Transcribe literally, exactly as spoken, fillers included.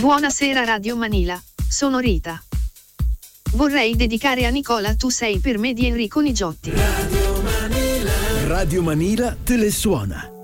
Buonasera Radio Manila, sono Rita. Vorrei dedicare a Nicola Tu sei per me di Enrico Nigiotti. Radio Manila. Radio Manila te le suona.